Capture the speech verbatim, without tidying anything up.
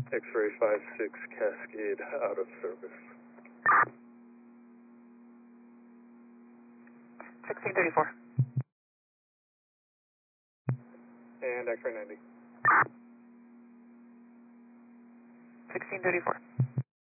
X-ray five six Cascade out of service. sixteen thirty-four. And X-ray ninety. sixteen thirty-four.